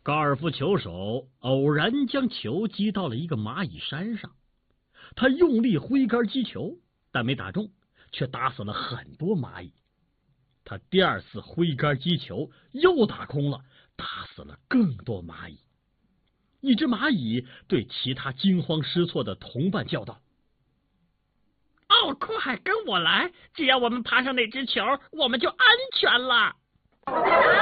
高尔夫球手偶然将球击到了一个蚂蚁山上，他用力挥杆击球，但没打中，却打死了很多蚂蚁。他第二次挥杆击球，又打空了，打死了更多蚂蚁。一只蚂蚁对其他惊慌失措的同伴叫道：“ 哦，快跟我来！只要我们爬上那只球，我们就安全了。”